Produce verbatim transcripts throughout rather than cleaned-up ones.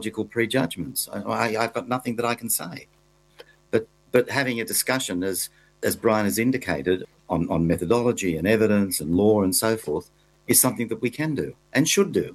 logical prejudgments. I, I, I've got nothing that I can say. But but having a discussion, as as Brian has indicated, on, on methodology and evidence and law and so forth, is something that we can do and should do.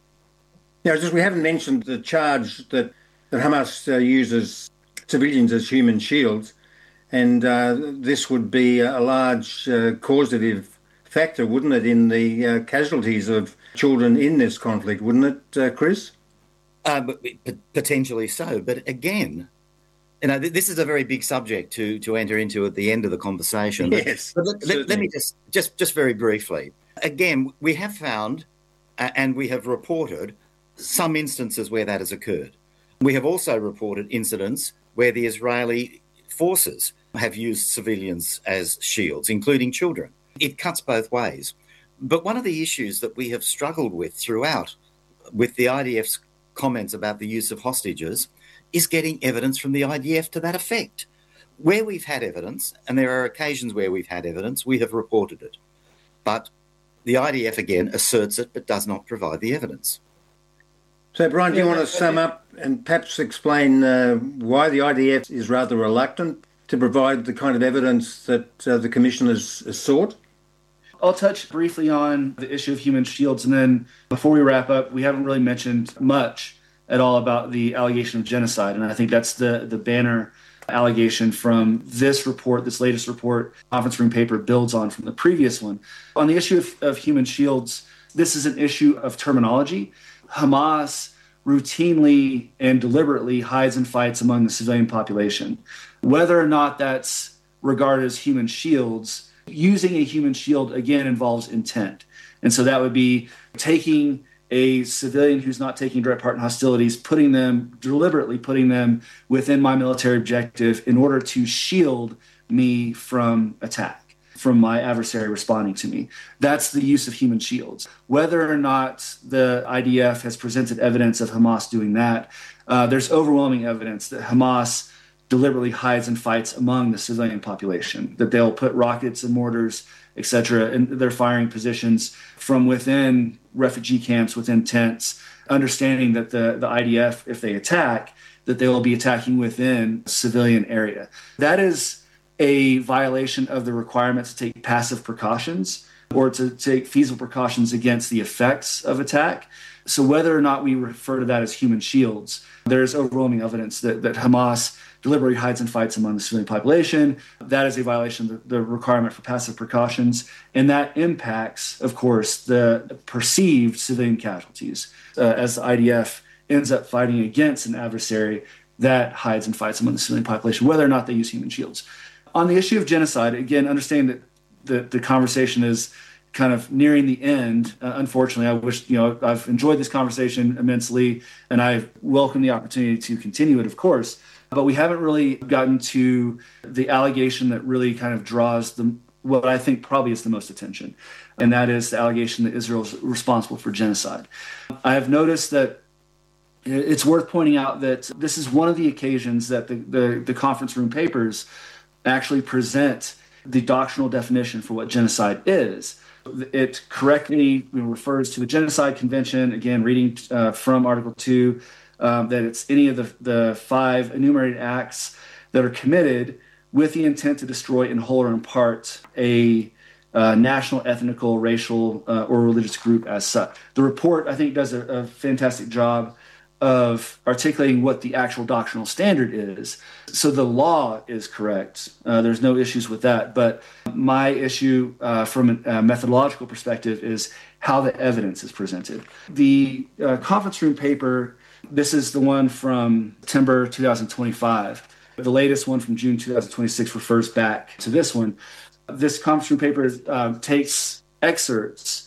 Yeah, just we haven't mentioned the charge that, that Hamas uh, uses civilians as human shields, and uh, this would be a large uh, causative factor, wouldn't it, in the uh, casualties of children in this conflict, wouldn't it, uh, Chris? Uh, but, potentially so. But again, you know, this is a very big subject to to enter into at the end of the conversation. Yes, but let, let, let me just, just, just very briefly. Again, we have found uh, and we have reported some instances where that has occurred. We have also reported incidents where the Israeli forces have used civilians as shields, including children. It cuts both ways. But one of the issues that we have struggled with throughout, with the I D F's comments about the use of hostages, is getting evidence from the I D F to that effect. Where we've had evidence, and there are occasions where we've had evidence, we have reported it. But the I D F, again, asserts it but does not provide the evidence. So, Brian, do you want to sum up and perhaps explain uh, why the I D F is rather reluctant to provide the kind of evidence that uh, the Commission has, has sought? I'll touch briefly on the issue of human shields, and then before we wrap up, we haven't really mentioned much at all about the allegation of genocide, and I think that's the, the banner allegation from this report, this latest report, conference room paper builds on from the previous one. On the issue of, of human shields, this is an issue of terminology. Hamas routinely and deliberately hides and fights among the civilian population. Whether or not that's regarded as human shields, using a human shield, again, involves intent. And so that would be taking a civilian who's not taking direct part in hostilities, putting them, deliberately putting them within my military objective in order to shield me from attack, from my adversary responding to me. That's the use of human shields. Whether or not the I D F has presented evidence of Hamas doing that, uh, there's overwhelming evidence that Hamas deliberately hides and fights among the civilian population, that they'll put rockets and mortars, et cetera, in their firing positions from within refugee camps, within tents, understanding that the, the I D F, if they attack, that they will be attacking within civilian area. That is a violation of the requirement to take passive precautions or to take feasible precautions against the effects of attack. So whether or not we refer to that as human shields, there's overwhelming evidence that, that Hamas deliberately hides and fights among the civilian population. That is a violation of the, the requirement for passive precautions. And that impacts, of course, the perceived civilian casualties uh, as the I D F ends up fighting against an adversary that hides and fights among the civilian population, whether or not they use human shields. On the issue of genocide, again, understand that the, the conversation is kind of nearing the end. Uh, unfortunately, I wish, you know, I've enjoyed this conversation immensely, and I welcome the opportunity to continue it, of course. But we haven't really gotten to the allegation that really kind of draws the what I think probably is the most attention, and that is the allegation that Israel is responsible for genocide. I have noticed that it's worth pointing out that this is one of the occasions that the, the, the conference room papers actually present the doctrinal definition for what genocide is. It correctly refers to the Genocide Convention, again, reading uh, from Article two, um, that it's any of the, the five enumerated acts that are committed with the intent to destroy in whole or in part a uh, national, ethnical, racial, uh, or religious group as such. The report, I think, does a, a fantastic job of articulating what the actual doctrinal standard is. So the law is correct. Uh, there's no issues with that. But my issue uh, from a methodological perspective is how the evidence is presented. The uh, conference room paper, this is the one from September twenty twenty-five. The latest one from June twenty twenty-six refers back to this one. This conference room paper uh, takes excerpts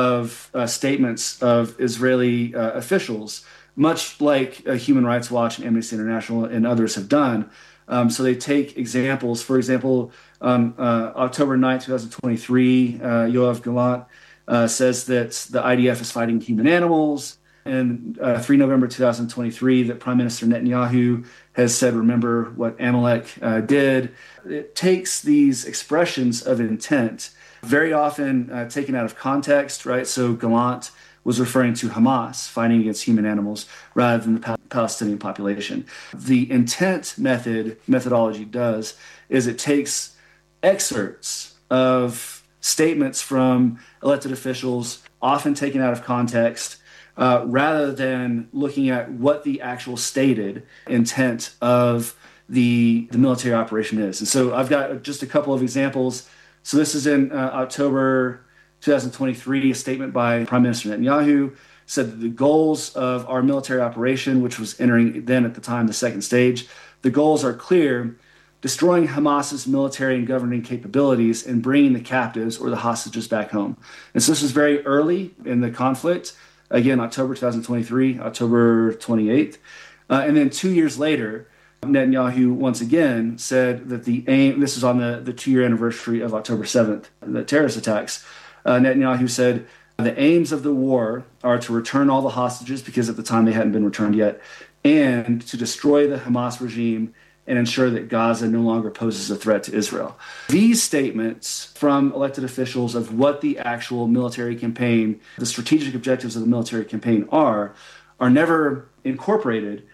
of uh, statements of Israeli uh, officials, much like uh, Human Rights Watch and Amnesty International and others have done. Um, so they take examples. For example, um, uh, October ninth, twenty twenty-three, uh, Yoav Gallant uh, says that the I D F is fighting human animals. And uh, the third of November twenty twenty-three, that Prime Minister Netanyahu has said, remember what Amalek uh, did. It takes these expressions of intent, very often uh, taken out of context, right? So Gallant was referring to Hamas fighting against human animals rather than the pa- Palestinian population. The intent method methodology does is it takes excerpts of statements from elected officials, often taken out of context, uh, rather than looking at what the actual stated intent of the, the military operation is. And so I've got just a couple of examples. So this is in uh, October twenty twenty-three, a statement by Prime Minister Netanyahu said that the goals of our military operation, which was entering then at the time the second stage, the goals are clear: destroying Hamas's military and governing capabilities and bringing the captives or the hostages back home. And so this was very early in the conflict. Again, October twenty twenty-three, October twenty-eighth. Uh, and then two years later, Netanyahu once again said that the aim, this is on the, the two-year anniversary of October seventh, the terrorist attacks. Uh, Netanyahu said, the aims of the war are to return all the hostages, because at the time they hadn't been returned yet, and to destroy the Hamas regime and ensure that Gaza no longer poses a threat to Israel. These statements from elected officials of what the actual military campaign, the strategic objectives of the military campaign are, are never incorporated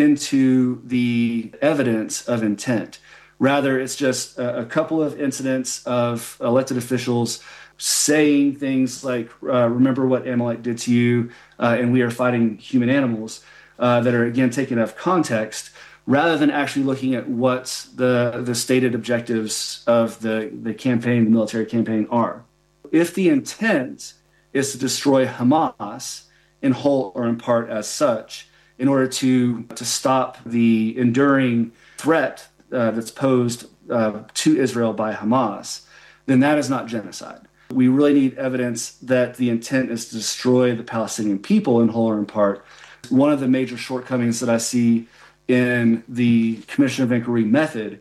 into the evidence of intent. Rather, it's just a, a couple of incidents of elected officials saying things like, uh, remember what Amalek did to you, uh, and we are fighting human animals, uh, that are, again, taken out of context, rather than actually looking at what the, the stated objectives of the, the campaign, the military campaign, are. If the intent is to destroy Hamas in whole or in part as such, in order to, to stop the enduring threat uh, that's posed uh, to Israel by Hamas, then that is not genocide. We really need evidence that the intent is to destroy the Palestinian people in whole or in part. One of the major shortcomings that I see in the Commission of Inquiry method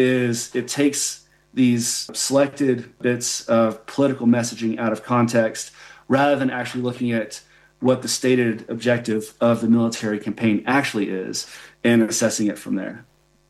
is it takes these selected bits of political messaging out of context rather than actually looking at what the stated objective of the military campaign actually is and assessing it from there.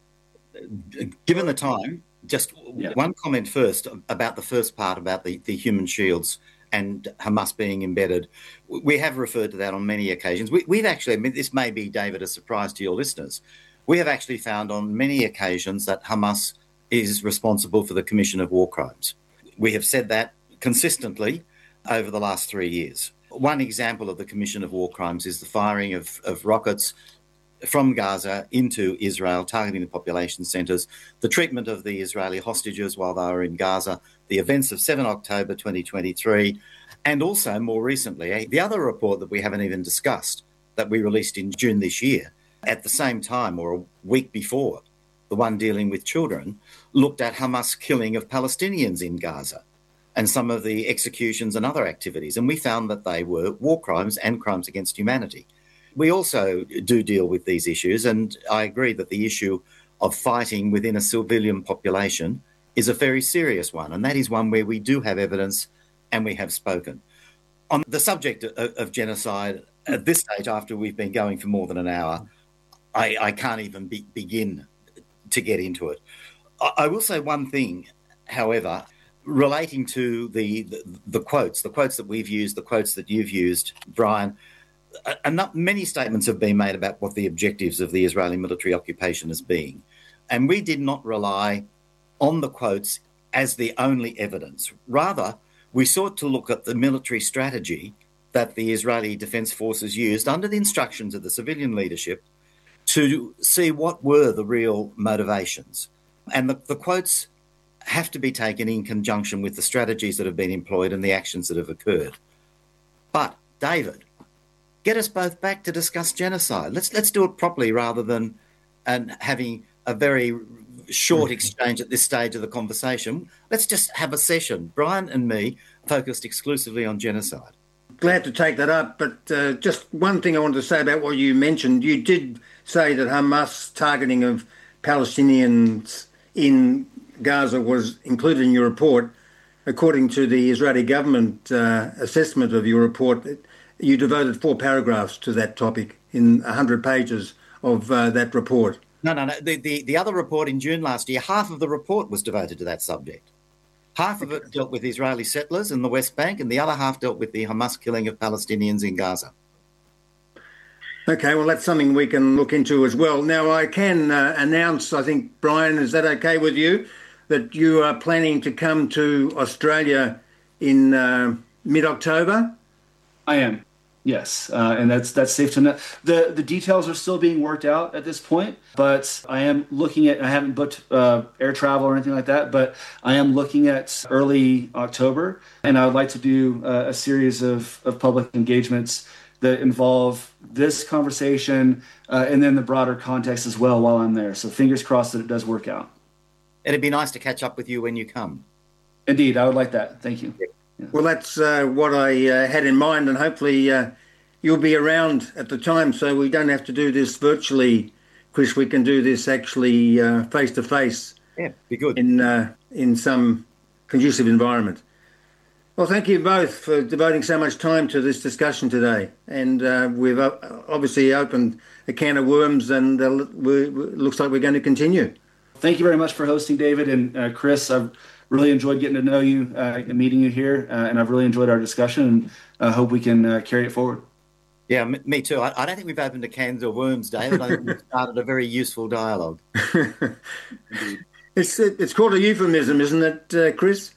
Given the time, just yeah. one comment first about the first part about the, the human shields and Hamas being embedded. We have referred to that on many occasions. We, we've actually, I mean, this may be, David, a surprise to your listeners. We have actually found on many occasions that Hamas is responsible for the commission of war crimes. We have said that consistently over the last three years. One example of the commission of war crimes is the firing of, of rockets from Gaza into Israel, targeting the population centres, the treatment of the Israeli hostages while they were in Gaza, the events of seventh of October twenty twenty-three, and also more recently, the other report that we haven't even discussed that we released in June this year, at the same time or a week before, the one dealing with children, looked at Hamas killing of Palestinians in Gaza and some of the executions and other activities. And we found that they were war crimes and crimes against humanity. We also do deal with these issues, and I agree that the issue of fighting within a civilian population is a very serious one, and that is one where we do have evidence and we have spoken. On the subject of, of genocide, at this stage, after we've been going for more than an hour, I, I can't even be, begin to get into it. I, I will say one thing, however, relating to the, the, the quotes, the quotes that we've used, the quotes that you've used, Brian. Enough, many statements have been made about what the objectives of the Israeli military occupation has been. And we did not rely on the quotes as the only evidence. Rather, we sought to look at the military strategy that the Israeli Defence Forces used under the instructions of the civilian leadership to see what were the real motivations. And the, the quotes have to be taken in conjunction with the strategies that have been employed and the actions that have occurred. But, David, get us both back to discuss genocide. Let's let's do it properly rather than and having a very short exchange at this stage of the conversation. Let's just have a session, Brian and me, focused exclusively on genocide. Glad to take that up, but uh, just one thing I wanted to say about what you mentioned. You did say that Hamas targeting of Palestinians in Gaza was included in your report. According to the Israeli government uh, assessment of your report, you devoted four paragraphs to that topic in one hundred pages of uh, that report. No, no, no. The, the, the other report in June last year, half of the report was devoted to that subject. Half of it dealt with Israeli settlers in the West Bank, and the other half dealt with the Hamas killing of Palestinians in Gaza. Okay, well, that's something we can look into as well. Now, I can uh, announce, I think, Brian, is that okay with you, that you are planning to come to Australia in uh, mid-October? I am, yes, uh, and that's that's safe to know. The the details are still being worked out at this point, but I am looking at, I haven't booked uh, air travel or anything like that, but I am looking at early October, and I would like to do uh, a series of, of public engagements that involve this conversation uh, and then the broader context as well while I'm there. So fingers crossed that it does work out. It'd be nice to catch up with you when you come. Indeed, I would like that. Thank you. Yeah. Well, that's uh, what I uh, had in mind, and hopefully uh, you'll be around at the time so we don't have to do this virtually, Chris. We can do this actually uh, face-to-face. Yeah, be good. In, uh, in some conducive environment. Well, thank you both for devoting so much time to this discussion today. And uh, we've obviously opened a can of worms, and uh, we, it looks like we're going to continue. Thank you very much for hosting, David. And uh, Chris, I've really enjoyed getting to know you uh, and meeting you here, uh, and I've really enjoyed our discussion, and I uh, hope we can uh, carry it forward. Yeah, m- me too. I, I don't think we've opened a can of worms, David. I think we've started a very useful dialogue. It's it's called a euphemism, isn't it, uh, Chris?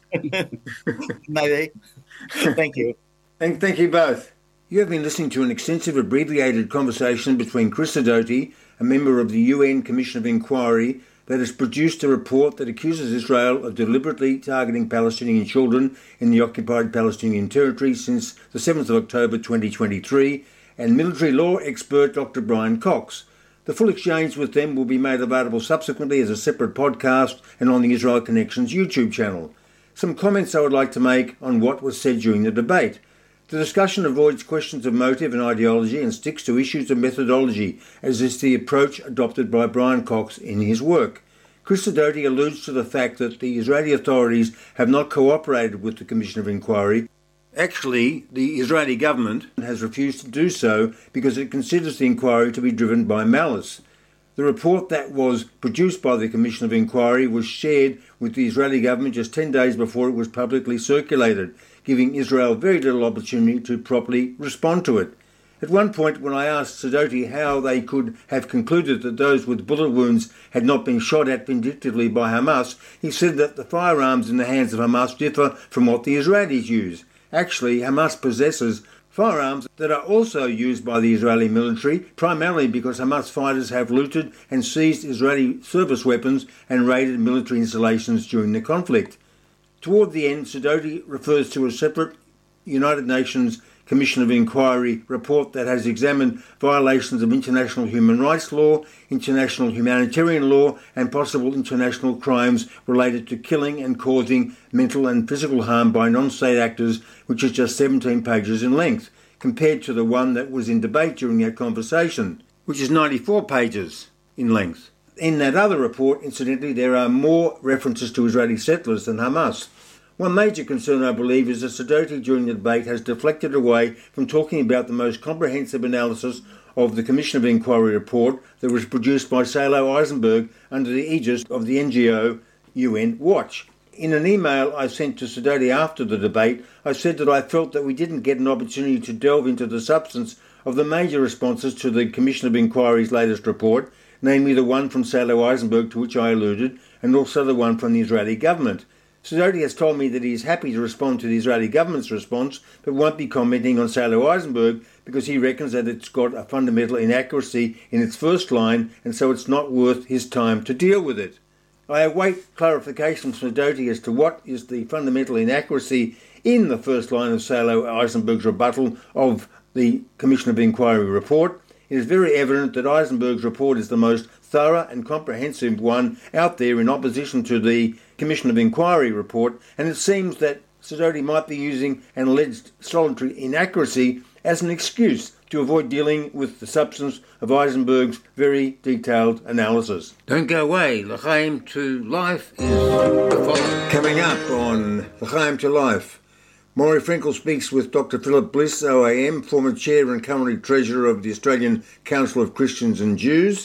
Maybe. Thank you. And thank you both. You have been listening to an extensive abbreviated conversation between Chris Sidoti, a member of the U N Commission of Inquiry, that has produced a report that accuses Israel of deliberately targeting Palestinian children in the occupied Palestinian territory since the seventh of October twenty twenty-three, and military law expert Doctor Brian Cox. The full exchange with them will be made available subsequently as a separate podcast and on the Israel Connections YouTube channel. Some comments I would like to make on what was said during the debate. The discussion avoids questions of motive and ideology and sticks to issues of methodology, as is the approach adopted by Brian Cox in his work. Chris Sidoti alludes to the fact that the Israeli authorities have not cooperated with the Commission of Inquiry. Actually, the Israeli government has refused to do so because it considers the inquiry to be driven by malice. The report that was produced by the Commission of Inquiry was shared with the Israeli government just ten days before it was publicly circulated, giving Israel very little opportunity to properly respond to it. At one point, when I asked Sidoti how they could have concluded that those with bullet wounds had not been shot at vindictively by Hamas, he said that the firearms in the hands of Hamas differ from what the Israelis use. Actually, Hamas possesses firearms that are also used by the Israeli military, primarily because Hamas fighters have looted and seized Israeli service weapons and raided military installations during the conflict. Toward the end, Sidoti refers to a separate United Nations Commission of Inquiry report that has examined violations of international human rights law, international humanitarian law, and possible international crimes related to killing and causing mental and physical harm by non-state actors, which is just seventeen pages in length, compared to the one that was in debate during that conversation, which is ninety-four pages in length. In that other report, incidentally, there are more references to Israeli settlers than Hamas. One major concern, I believe, is that Sidoti during the debate has deflected away from talking about the most comprehensive analysis of the Commission of Inquiry report that was produced by Salo Eisenberg under the aegis of the N G O U N Watch. In an email I sent to Sidoti after the debate, I said that I felt that we didn't get an opportunity to delve into the substance of the major responses to the Commission of Inquiry's latest report, namely the one from Salo Eisenberg to which I alluded, and also the one from the Israeli government. Sidoti has told me that he is happy to respond to the Israeli government's response, but won't be commenting on Salo Eisenberg because he reckons that it's got a fundamental inaccuracy in its first line, and so it's not worth his time to deal with it. I await clarification from Sidoti as to what is the fundamental inaccuracy in the first line of Salo Eisenberg's rebuttal of the Commission of Inquiry report. It is very evident that Eisenberg's report is the most thorough and comprehensive one out there in opposition to the Commission of Inquiry report, and it seems that Sidoti might be using an alleged solitary inaccuracy as an excuse to avoid dealing with the substance of Eisenberg's very detailed analysis. Don't go away. L'chaim to Life is the following. Coming up on L'chaim to Life, Maury Frankel speaks with Doctor Philip Bliss, O A M, former chair and currently treasurer of the Australian Council of Christians and Jews.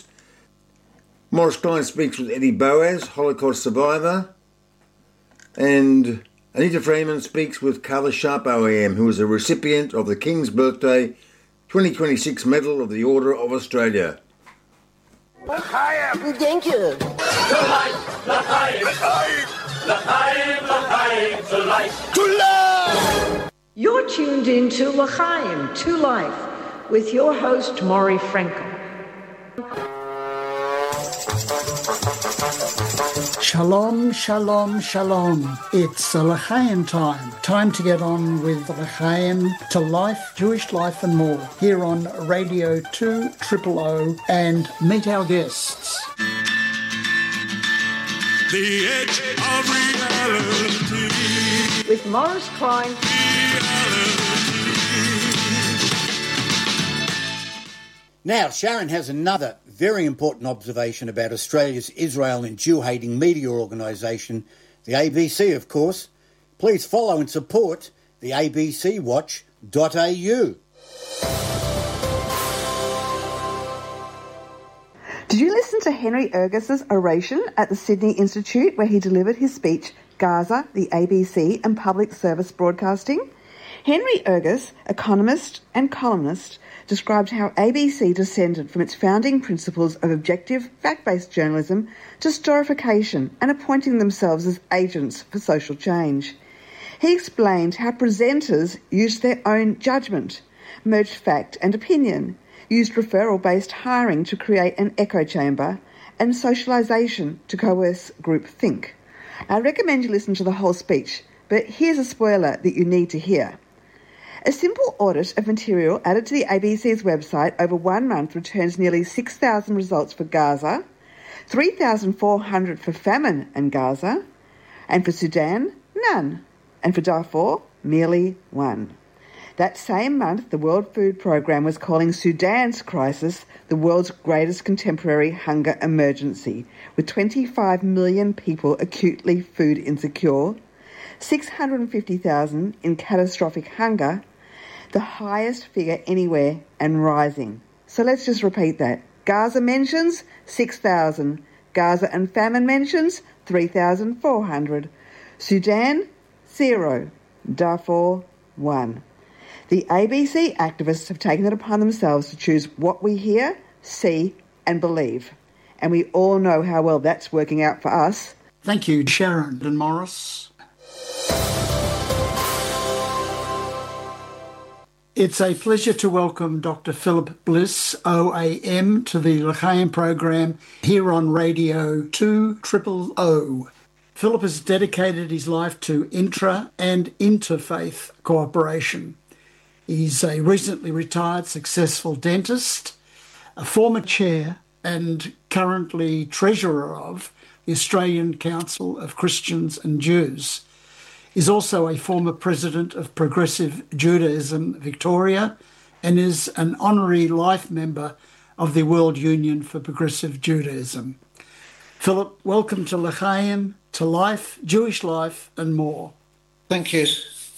Morris Klein speaks with Eddie Boaz, Holocaust survivor. And Anita Freeman speaks with Carla Sharp O A M, who is a recipient of the King's Birthday twenty twenty-six Medal of the Order of Australia. L'chaim! Thank you. L'chaim! L'chaim! L'chaim! L'chaim! To life! To life! You're tuned in to L'chaim, to life, with your host, Maury Frankel. Shalom, shalom, shalom. It's a L'chaim time. Time to get on with L'chaim, to life, Jewish life and more, here on Radio two O O O, and meet our guests. The edge of reality. With Morris Klein. Now, Sharon has another very important observation about Australia's Israel and Jew-hating media organisation, the A B C, of course. Please follow and support the A B C watch dot A U. Did you listen to Henry Ergus's oration at the Sydney Institute where he delivered his speech, Gaza, the A B C and Public Service Broadcasting? Henry Ergus, economist and columnist, described how A B C descended from its founding principles of objective, fact-based journalism to storification and appointing themselves as agents for social change. He explained how presenters used their own judgment, merged fact and opinion, used referral-based hiring to create an echo chamber, and socialisation to coerce groupthink. I recommend you listen to the whole speech, but here's a spoiler that you need to hear. A simple audit of material added to the A B C's website over one month returns nearly six thousand results for Gaza, three thousand four hundred for famine in Gaza, and for Sudan, none, and for Darfur, merely one. That same month, the World Food Programme was calling Sudan's crisis the world's greatest contemporary hunger emergency, with twenty-five million people acutely food insecure, six hundred fifty thousand in catastrophic hunger, the highest figure anywhere and rising. So let's just repeat that. Gaza mentions, six thousand. Gaza and famine mentions, three thousand four hundred. Sudan, zero. Darfur, one. The A B C activists have taken it upon themselves to choose what we hear, see and believe. And we all know how well that's working out for us. Thank you, Sharon and Morris. It's a pleasure to welcome Doctor Philip Bliss, O A M, to the L'chaim program here on Radio two O O O. Philip has dedicated his life to intra- and interfaith cooperation. He's a recently retired successful dentist, a former chair and currently treasurer of the Australian Council of Christians and Jews. He's also a former president of Progressive Judaism Victoria and is an honorary life member of the World Union for Progressive Judaism. Philip, welcome to L'chaim, to life, Jewish life and more. Thank you.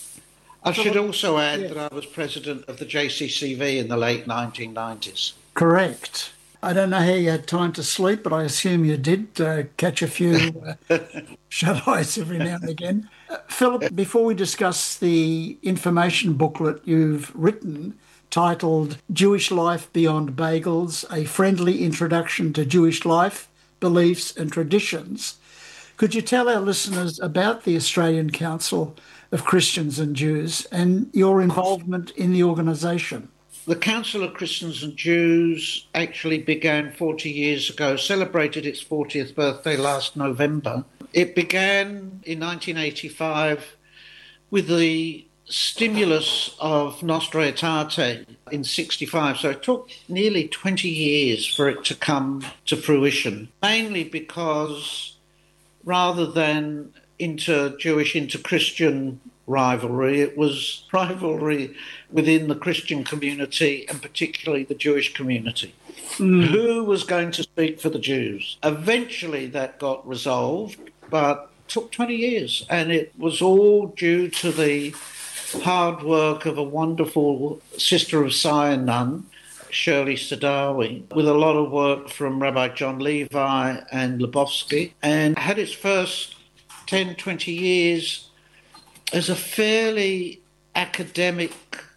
I should also add yes. that I was president of the J C C V in the late nineteen nineties. Correct. I don't know how you had time to sleep, but I assume you did uh, catch a few uh, shut-eyes every now and again. Uh, Philip, before we discuss the information booklet you've written titled Jewish Life Beyond Bagels, A Friendly Introduction to Jewish Life, Beliefs and Traditions, could you tell our listeners about the Australian Council of Christians and Jews and your involvement in the organisation? The Council of Christians and Jews actually began forty years ago, celebrated its fortieth birthday last November. It began in nineteen eighty-five with the stimulus of Nostra Aetate in sixty-five, so it took nearly twenty years for it to come to fruition, mainly because rather than inter-Jewish, inter-Christian rivalry, it was rivalry within the Christian community and particularly the Jewish community. Mm. Who was going to speak for the Jews? Eventually that got resolved, but took twenty years, and it was all due to the hard work of a wonderful Sister of Zion nun, Shirley Sadawi, with a lot of work from Rabbi John Levi and Lebowski, and had its first ten, twenty years as a fairly academic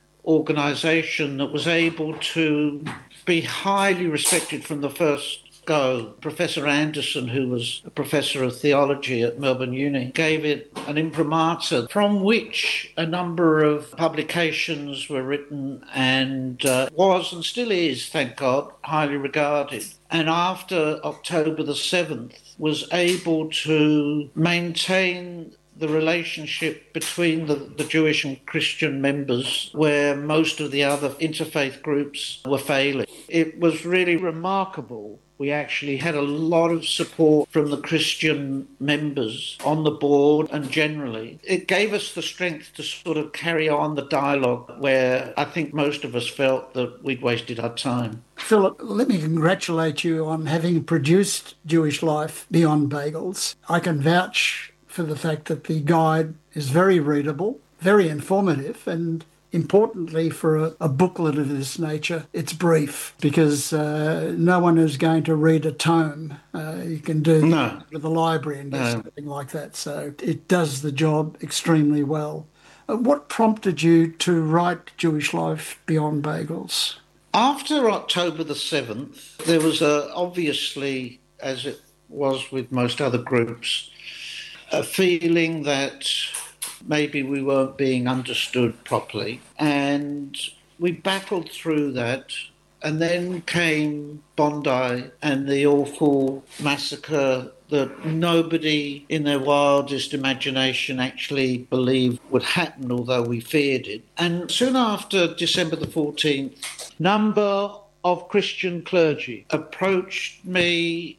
organisation that was able to be highly respected from the first go. Professor Anderson, who was a professor of theology at Melbourne Uni, gave it an imprimatur from which a number of publications were written and uh, was and still is, thank God, highly regarded. And after October the seventh, was able to maintain the relationship between the, the Jewish and Christian members where most of the other interfaith groups were failing. It was really remarkable. We actually had a lot of support from the Christian members on the board and generally. It gave us the strength to sort of carry on the dialogue where I think most of us felt that we'd wasted our time. Philip, let me congratulate you on having produced Jewish Life Beyond Bagels. I can vouch for the fact that the guide is very readable, very informative, and importantly for a, a booklet of this nature, it's brief because uh, no one is going to read a tome. Uh, you can do no. with the library and no. something like that. So it does the job extremely well. Uh, what prompted you to write Jewish Life Beyond Bagels? After October the seventh, there was a, obviously, as it was with most other groups, a feeling that maybe we weren't being understood properly. And we battled through that. And then came Bondi and the awful massacre that nobody in their wildest imagination actually believed would happen, although we feared it. And soon after December the fourteenth, number of Christian clergy approached me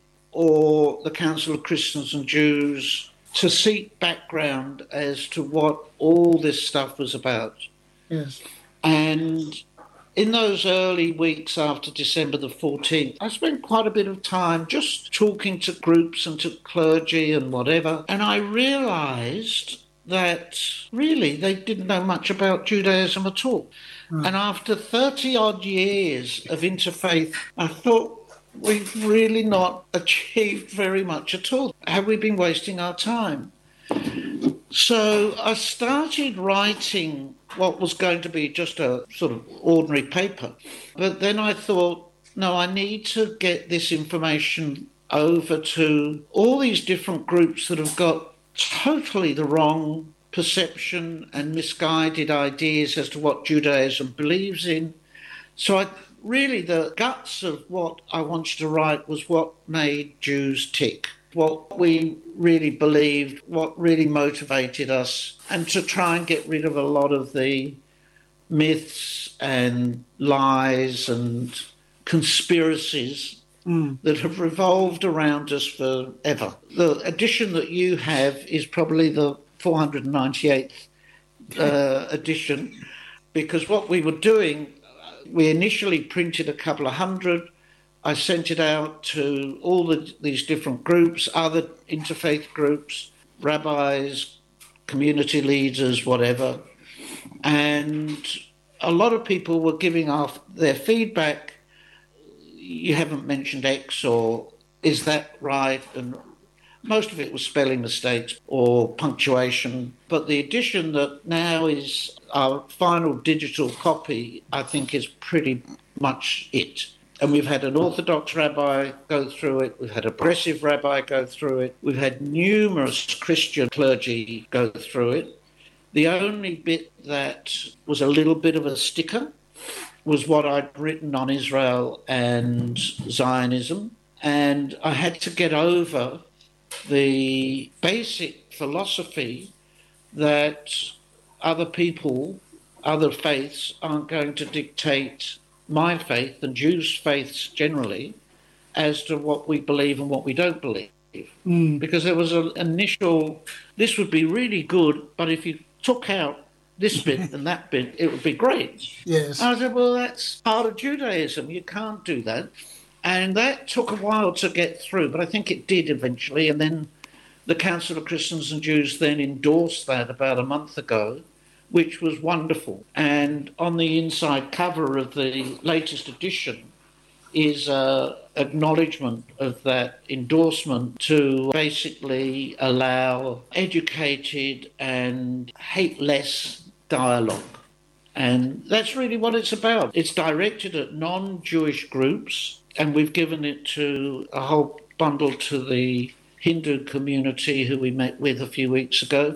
or the Council of Christians and Jews to seek background as to what all this stuff was about. Yes. And in those early weeks after December the fourteenth, I spent quite a bit of time just talking to groups and to clergy and whatever, and I realised that really they didn't know much about Judaism at all. Mm. And after thirty-odd years of interfaith, I thought, we've really not achieved very much at all. Have we been wasting our time? So I started writing what was going to be just a sort of ordinary paper. But then I thought, no, I need to get this information over to all these different groups that have got totally the wrong perception and misguided ideas as to what Judaism believes in. So I really, the guts of what I wanted to write was what made Jews tick, what we really believed, what really motivated us, and to try and get rid of a lot of the myths and lies and conspiracies mm. that have revolved around us forever. The edition that you have is probably the four hundred ninety-eighth uh, edition, because what we were doing, we initially printed a couple of hundred. I sent it out to all the, these different groups, other interfaith groups, rabbis, community leaders, whatever. And a lot of people were giving off their feedback. You haven't mentioned X, or is that right? And most of it was spelling mistakes or punctuation. But the edition that now is our final digital copy, I think, is pretty much it. And we've had an Orthodox rabbi go through it. We've had a progressive rabbi go through it. We've had numerous Christian clergy go through it. The only bit that was a little bit of a sticker was what I'd written on Israel and Zionism. And I had to get over the basic philosophy that other people, other faiths, aren't going to dictate my faith and Jews' faiths generally as to what we believe and what we don't believe. Mm. Because there was an initial, this would be really good, but if you took out this bit and that bit, it would be great. Yes. I said, well, that's part of Judaism. You can't do that. And that took a while to get through, but I think it did eventually. And then the Council of Christians and Jews then endorsed that about a month ago, which was wonderful. And on the inside cover of the latest edition is a, acknowledgement of that endorsement to basically allow educated and hate-less dialogue. And that's really what it's about. It's directed at non-Jewish groups, and we've given it to a whole bundle to the Hindu community who we met with a few weeks ago,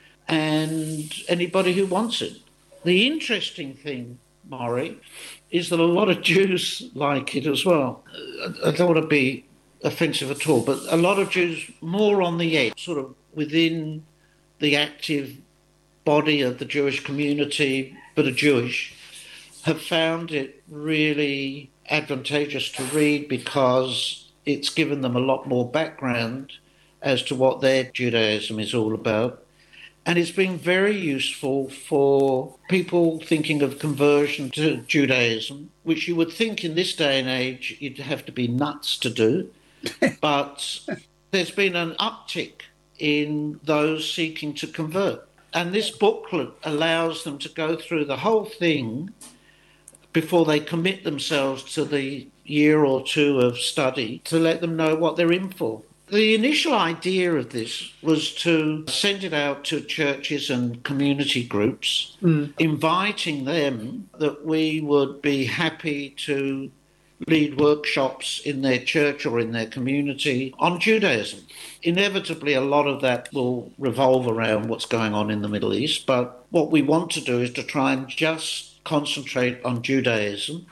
and anybody who wants it. The interesting thing, Maury, is that a lot of Jews like it as well. I don't want to be offensive at all, but a lot of Jews more on the edge, sort of within the active body of the Jewish community, but are Jewish, have found it really advantageous to read because it's given them a lot more background as to what their Judaism is all about. And it's been very useful for people thinking of conversion to Judaism, which you would think in this day and age you'd have to be nuts to do. But there's been an uptick in those seeking to convert. And this booklet allows them to go through the whole thing before they commit themselves to the year or two of study to let them know what they're in for. The initial idea of this was to send it out to churches and community groups, mm. inviting them that we would be happy to lead workshops in their church or in their community on Judaism. Inevitably, a lot of that will revolve around what's going on in the Middle East, but what we want to do is to try and just concentrate on Judaism.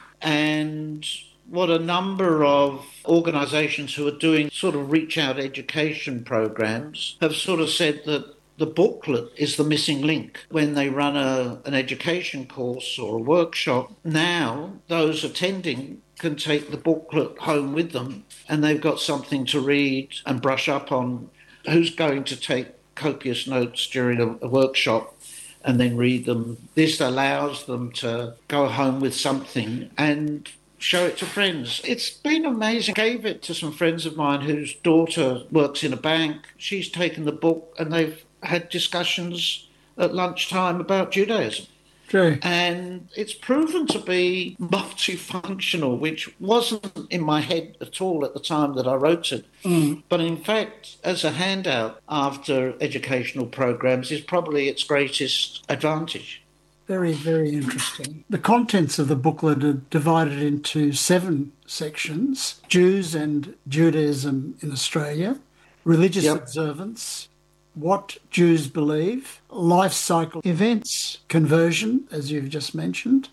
And what a number of organisations who are doing sort of reach-out education programs have sort of said that the booklet is the missing link. When they run a, an education course or a workshop, now those attending can take the booklet home with them and they've got something to read and brush up on. Who's going to take copious notes during a, a workshop and then read them? This allows them to go home with something and show it to friends. It's been amazing. I gave it to some friends of mine whose daughter works in a bank. She's taken the book and they've had discussions at lunchtime about Judaism. True. And it's proven to be multifunctional, which wasn't in my head at all at the time that I wrote it. Mm. But in fact, as a handout after educational programs is probably its greatest advantage. Very, very interesting. The contents of the booklet are divided into seven sections: Jews and Judaism in Australia, religious yep. observance, what Jews believe, life cycle events, conversion, as you've just mentioned,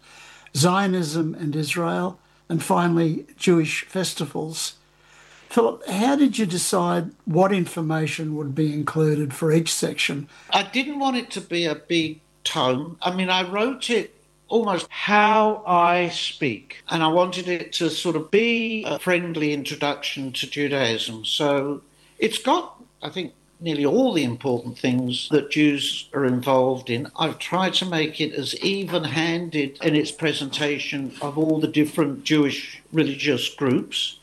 Zionism and Israel, and finally Jewish festivals. Philip, how did you decide what information would be included for each section? I didn't want it to be a big tome. I mean, I wrote it almost how I speak, and I wanted it to sort of be a friendly introduction to Judaism. So it's got, I think, nearly all the important things that Jews are involved in. I've tried to make it as even-handed in its presentation of all the different Jewish religious groups.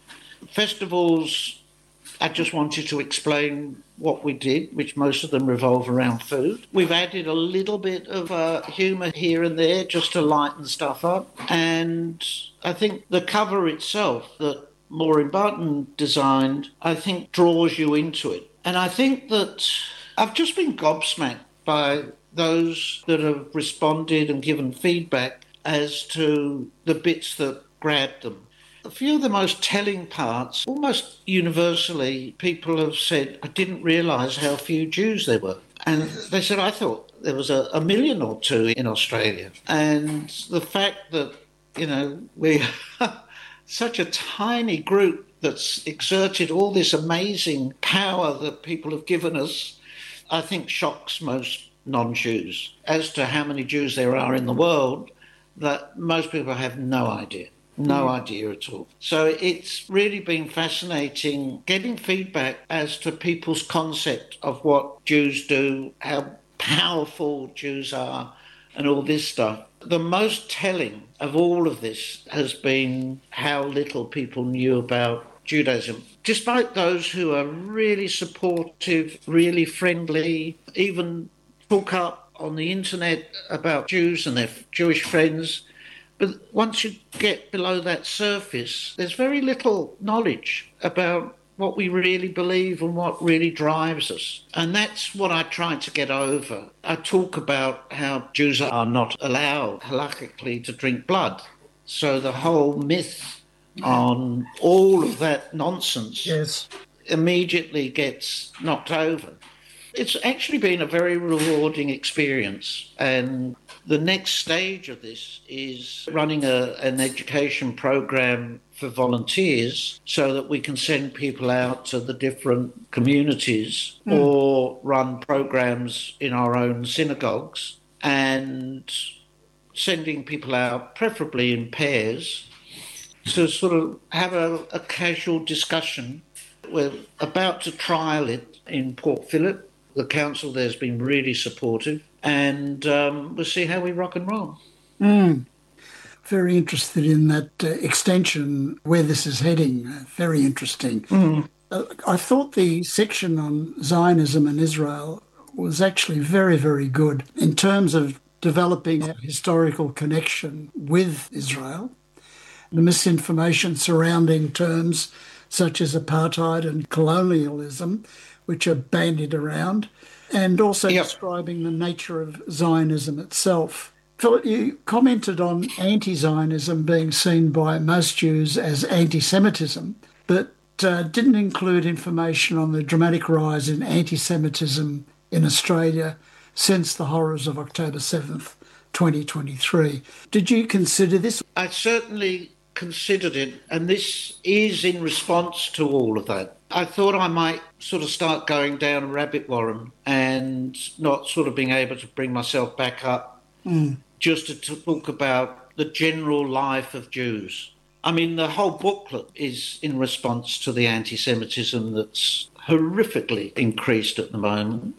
Festivals, I just wanted to explain what we did, which most of them revolve around food. We've added a little bit of uh, humour here and there just to lighten stuff up. And I think the cover itself that Maureen Barton designed, I think draws you into it. And I think that I've just been gobsmacked by those that have responded and given feedback as to the bits that grabbed them. A few of the most telling parts, almost universally, people have said, I didn't realise how few Jews there were. And they said, I thought there was a, a million or two in Australia. And the fact that, you know, we're such a tiny group that's exerted all this amazing power that people have given us, I think shocks most non-Jews. As to how many Jews there are in the world, that most people have no idea. No mm. idea at all. So it's really been fascinating getting feedback as to people's concept of what Jews do, how powerful Jews are, and all this stuff. The most telling of all of this has been how little people knew about Judaism. Despite those who are really supportive, really friendly, even talk up on the internet about Jews and their Jewish friends, But once you get below that surface, there's very little knowledge about what we really believe and what really drives us. And that's what I try to get over. I talk about how Jews are not allowed halakhically to drink blood. So the whole myth on all of that nonsense yes. immediately gets knocked over. It's actually been a very rewarding experience. And the next stage of this is running a, an education program for volunteers so that we can send people out to the different communities mm. or run programs in our own synagogues, and sending people out, preferably in pairs, to sort of have a, a casual discussion. We're about to trial it in Port Phillip. The council there's been really supportive, and um, we'll see how we rock and roll. Mm. Very interested in that uh, extension, where this is heading. Uh, very interesting. Mm. Uh, I thought the section on Zionism and Israel was actually very, very good in terms of developing a historical connection with Israel. The misinformation surrounding terms such as apartheid and colonialism, which are bandied around, and also yep. describing the nature of Zionism itself. Philip, you commented on anti-Zionism being seen by most Jews as anti-Semitism, but uh, didn't include information on the dramatic rise in anti-Semitism in Australia since the horrors of October seventh, twenty twenty-three. Did you consider this? I certainly considered it, and this is in response to all of that. I thought I might sort of start going down a rabbit warren and not sort of being able to bring myself back up mm. just to talk about the general life of Jews. I mean, the whole booklet is in response to the anti-Semitism that's horrifically increased at the moment,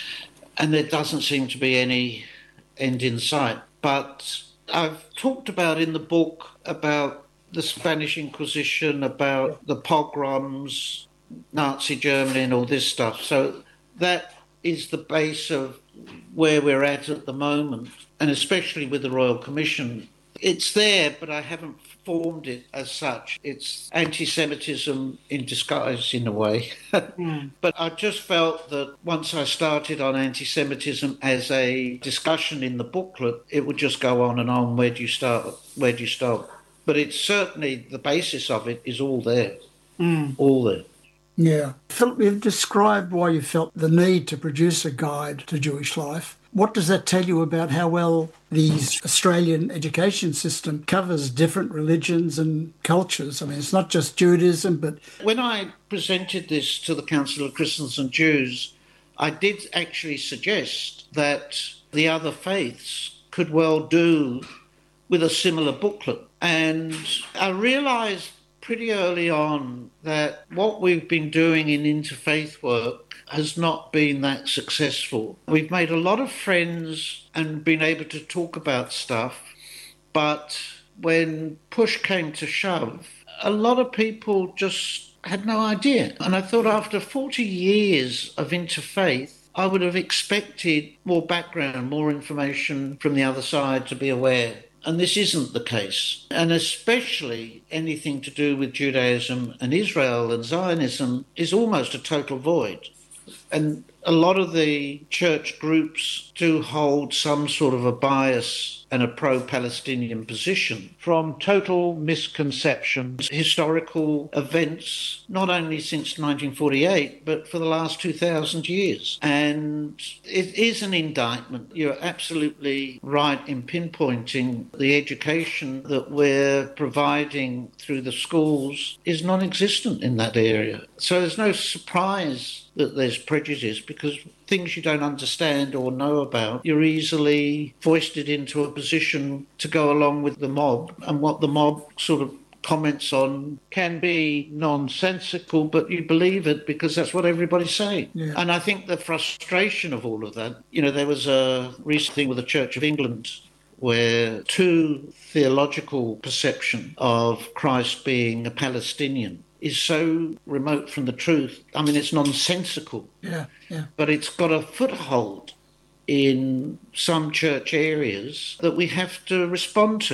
and there doesn't seem to be any end in sight. But I've talked about in the book about the Spanish Inquisition, about the pogroms, Nazi Germany and all this stuff. So that is the base of where we're at at the moment, and especially with the Royal Commission. It's there, but I haven't formed it as such. It's anti-Semitism in disguise, in a way. mm. But I just felt that once I started on anti-Semitism as a discussion in the booklet, it would just go on and on. Where do you start? Where do you stop? But it's certainly, the basis of it is all there. Mm. All there. Yeah. Philip, you've described why you felt the need to produce a guide to Jewish life. What does that tell you about how well the Australian education system covers different religions and cultures? I mean, it's not just Judaism, but... When I presented this to the Council of Christians and Jews, I did actually suggest that the other faiths could well do with a similar booklet. And I realised pretty early on that what we've been doing in interfaith work has not been that successful. We've made a lot of friends and been able to talk about stuff, but when push came to shove, a lot of people just had no idea. And I thought after forty years of interfaith, I would have expected more background, more information from the other side to be aware. And this isn't the case. And especially anything to do with Judaism and Israel and Zionism is almost a total void. And a lot of the church groups do hold some sort of a bias and a pro-Palestinian position from total misconceptions, historical events, not only since nineteen forty-eight, but for the last two thousand years. And it is an indictment. You're absolutely right in pinpointing the education that we're providing through the schools is non-existent in that area. So there's no surprise that there's prejudice, because things you don't understand or know about, you're easily foisted into a position to go along with the mob. And what the mob sort of comments on can be nonsensical, but you believe it because that's what everybody's saying. Yeah. And I think the frustration of all of that, you know, there was a recent thing with the Church of England where two theological perception of Christ being a Palestinian is so remote from the truth. I mean, it's nonsensical. Yeah, yeah. But it's got a foothold in some church areas that we have to respond to.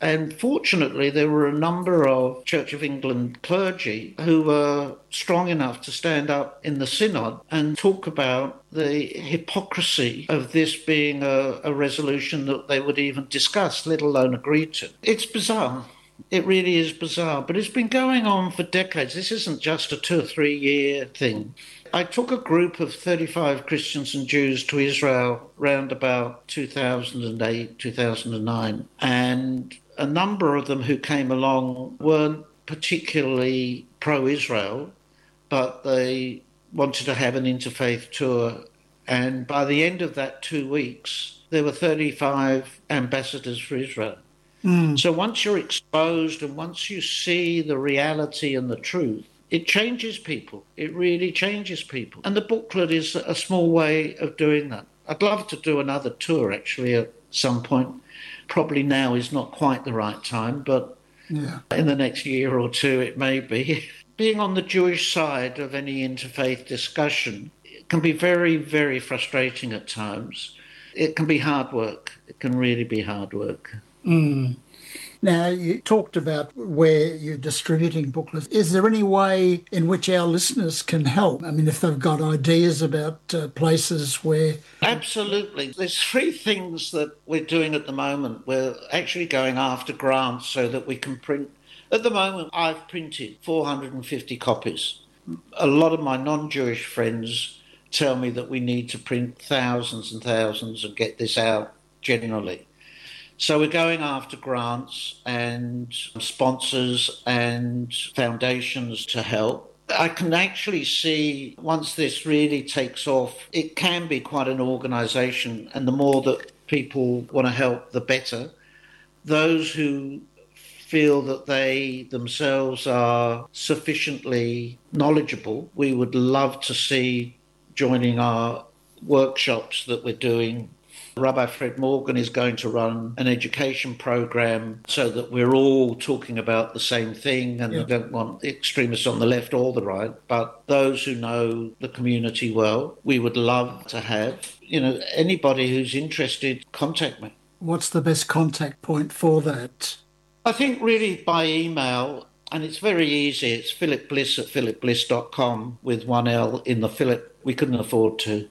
And fortunately, there were a number of Church of England clergy who were strong enough to stand up in the synod and talk about the hypocrisy of this being a, a resolution that they would even discuss, let alone agree to. It's bizarre. It really is bizarre, but it's been going on for decades. This isn't just a two or three year thing. I took a group of thirty-five Christians and Jews to Israel round about two thousand eight, two thousand nine, and a number of them who came along weren't particularly pro-Israel, but they wanted to have an interfaith tour. And by the end of that two weeks, there were thirty-five ambassadors for Israel. Mm. So once you're exposed and once you see the reality and the truth, it changes people. It really changes people. And the booklet is a small way of doing that. I'd love to do another tour, actually, at some point. Probably now is not quite the right time, but yeah. in the next year or two it may be. Being on the Jewish side of any interfaith discussion can be very, very frustrating at times. It can be hard work. It can really be hard work. Mm. Now, you talked about where you're distributing booklets. Is there any way in which our listeners can help? I mean, if they've got ideas about uh, places where... Absolutely. There's three things that we're doing at the moment. We're actually going after grants so that we can print... At the moment, I've printed four hundred fifty copies. A lot of my non-Jewish friends tell me that we need to print thousands and thousands and get this out generally. So we're going after grants and sponsors and foundations to help. I can actually see once this really takes off, it can be quite an organisation, and the more that people want to help, the better. Those who feel that they themselves are sufficiently knowledgeable, we would love to see joining our workshops that we're doing. Rabbi Fred Morgan is going to run an education program so that we're all talking about the same thing, and yeah. I don't want extremists on the left or the right, but those who know the community well, we would love to have. You know, anybody who's interested, contact me. What's the best contact point for that? I think really by email, and it's very easy. It's Philip Bliss at philip bliss dot com with one L in the Philip. We couldn't afford to.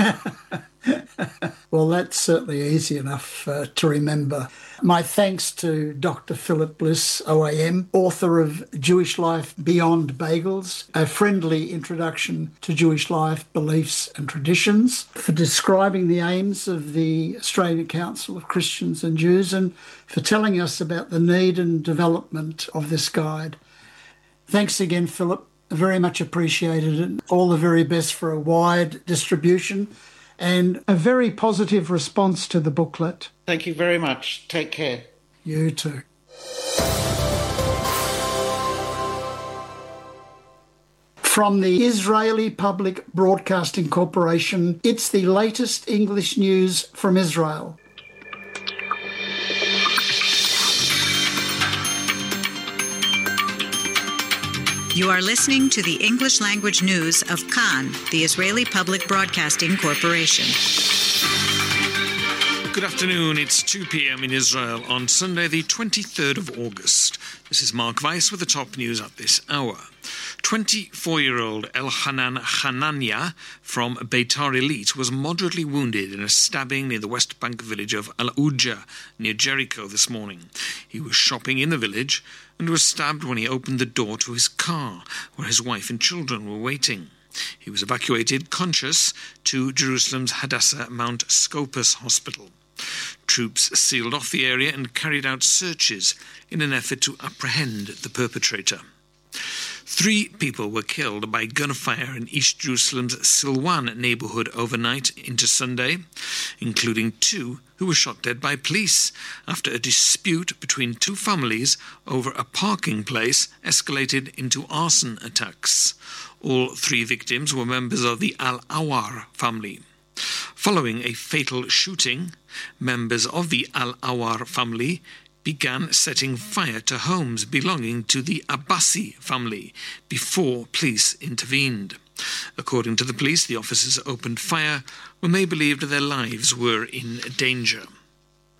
Well, that's certainly easy enough uh, to remember. My thanks to Doctor Philip Bliss, O A M, author of Jewish Life Beyond Bagels, a friendly introduction to Jewish life, beliefs and traditions, for describing the aims of the Australian Council of Christians and Jews, and for telling us about the need and development of this guide. Thanks again, Philip. Very much appreciated, and all the very best for a wide distribution and a very positive response to the booklet. Thank you very much. Take care. You too. From the Israeli Public Broadcasting Corporation, it's the latest English news from Israel. You are listening to the English language news of Kan, the Israeli Public Broadcasting Corporation. Good afternoon. It's two p.m. in Israel on Sunday, the twenty-third of August. This is Mark Weiss with the top news at this hour. twenty-four-year-old Elhanan Hanania from Beitar Elite was moderately wounded in a stabbing near the West Bank village of Al-Ujja, near Jericho, this morning. He was shopping in the village and was stabbed when he opened the door to his car, where his wife and children were waiting. He was evacuated conscious to Jerusalem's Hadassah Mount Scopus Hospital. Troops sealed off the area and carried out searches in an effort to apprehend the perpetrator. Three people were killed by gunfire in East Jerusalem's Silwan neighbourhood overnight into Sunday, including two who were shot dead by police after a dispute between two families over a parking place escalated into arson attacks. All three victims were members of the Al-Awar family. Following a fatal shooting, members of the Al-Awar family began setting fire to homes belonging to the Abbasi family before police intervened. According to the police, the officers opened fire when they believed their lives were in danger.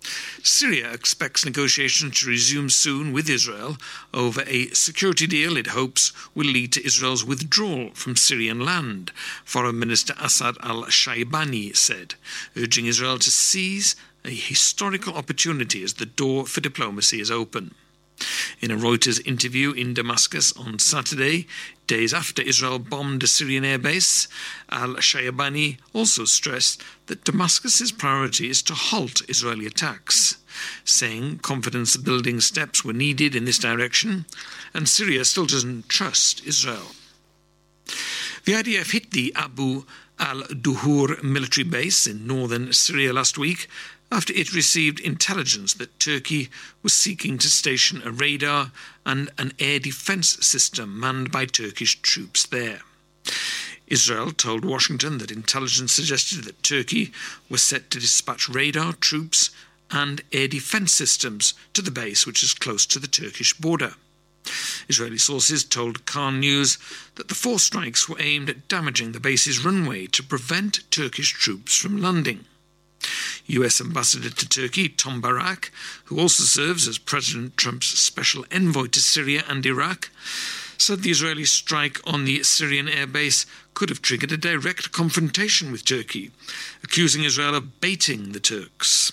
Syria expects negotiations to resume soon with Israel over a security deal it hopes will lead to Israel's withdrawal from Syrian land, Foreign Minister Assad al-Shaibani said, urging Israel to seize a historical opportunity as the door for diplomacy is open. In a Reuters interview in Damascus on Saturday, days after Israel bombed a Syrian airbase, al-Shaibani also stressed that Damascus's priority is to halt Israeli attacks, saying confidence-building steps were needed in this direction, and Syria still doesn't trust Israel. The I D F hit the Abu al-Duhur military base in northern Syria last week after it received intelligence that Turkey was seeking to station a radar and an air defense system manned by Turkish troops there. Israel told Washington that intelligence suggested that Turkey was set to dispatch radar, troops and air defense systems to the base, which is close to the Turkish border. Israeli sources told Khan News that the four strikes were aimed at damaging the base's runway to prevent Turkish troops from landing. U S Ambassador to Turkey, Tom Barak, who also serves as President Trump's special envoy to Syria and Iraq, said the Israeli strike on the Syrian airbase could have triggered a direct confrontation with Turkey, accusing Israel of baiting the Turks.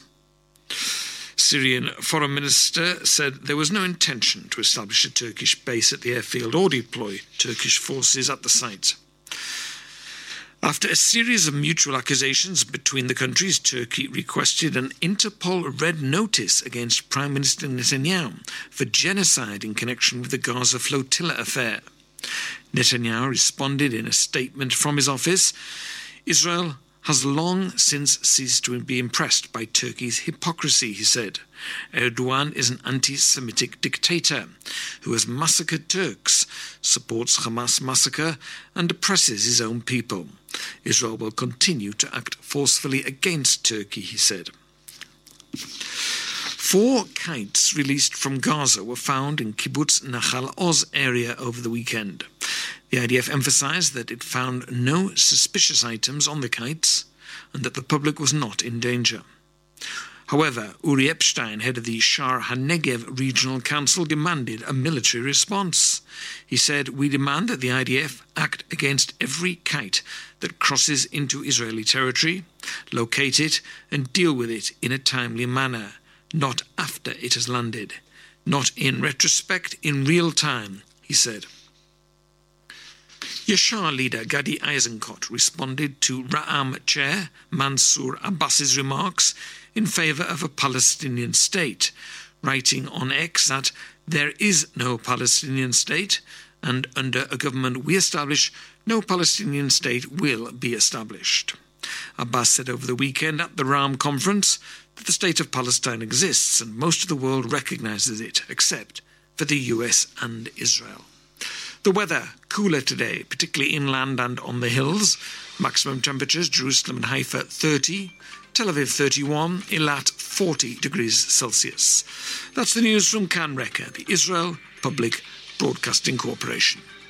Syrian Foreign Minister said there was no intention to establish a Turkish base at the airfield or deploy Turkish forces at the site. After a series of mutual accusations between the countries, Turkey requested an Interpol red notice against Prime Minister Netanyahu for genocide in connection with the Gaza flotilla affair. Netanyahu responded in a statement from his office, Israel has long since ceased to be impressed by Turkey's hypocrisy, he said. Erdogan is an anti-Semitic dictator who has massacred Turks, supports Hamas massacre and oppresses his own people. Israel will continue to act forcefully against Turkey, he said. Four kites released from Gaza were found in Kibbutz Nahal Oz area over the weekend. The I D F emphasised that it found no suspicious items on the kites and that the public was not in danger. However, Uri Epstein, head of the Shar HaNegev Regional Council, demanded a military response. He said, "We demand that the I D F act against every kite that crosses into Israeli territory, locate it and deal with it in a timely manner, not after it has landed, not in retrospect, in real time," he said. Yashar leader Gadi Eisenkot responded to Ra'am chair Mansour Abbas's remarks in favour of a Palestinian state, writing on X that there is no Palestinian state and under a government we establish, no Palestinian state will be established. Abbas said over the weekend at the Ra'am conference that the state of Palestine exists and most of the world recognises it, except for the U S and Israel. The weather, cooler today, particularly inland and on the hills. Maximum temperatures, Jerusalem and Haifa thirty, Tel Aviv thirty-one, Eilat forty degrees Celsius. That's the news from Kan Reka, the Israel Public Broadcasting Corporation.